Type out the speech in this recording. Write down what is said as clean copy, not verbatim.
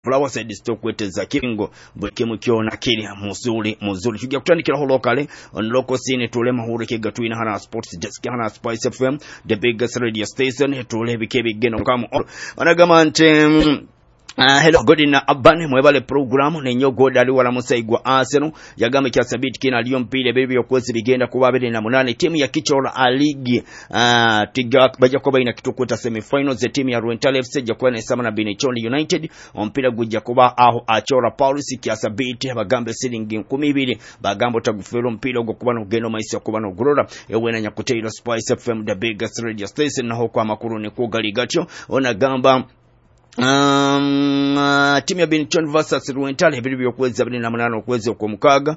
Flowers said stokweteza kiringo bweke mukyona kiri muzuri tujja kutandikira ho locally on local scene tule mahuru ke gatwina hana sports desk hana Spice FM the biggest radio station tule bikebe geno kama anagama ante hello godina abane mwebale programu nenyogo dali wala musaigwa Arsenal yagame kya sabiti kina liyo mpile baby yokwezi bigenda kuba 28 timu ya Kichora A League tiga baja kuba ina kitukuta semi-finals timu ya Rwentale FC jakuwa na sama na Binichondi United ompila gujja kuba aho Achora Paulus kya sabiti bagambe silingi 12 bagambo tagufero mpila go kuba no geno maisi kuba no gurora ewena nyakuteiro Spice FM the biggest radio station na hoko amakuru ne kugali gacho onagamba timu ya Binichon versus Rwentale ebiri byokweza 28 okwezi okumukaga